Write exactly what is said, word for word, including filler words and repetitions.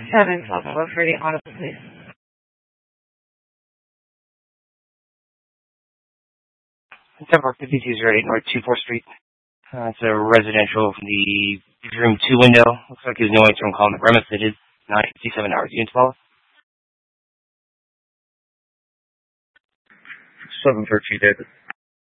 seven South West Reading Auto, please. ten four fifty-two is ready, North two fourth Street. Uh, it's a residential from the room two window. Looks like there's no answer on call on the premise. It is nine fifty-seven hours. Unit twelve. seven thirteen, David.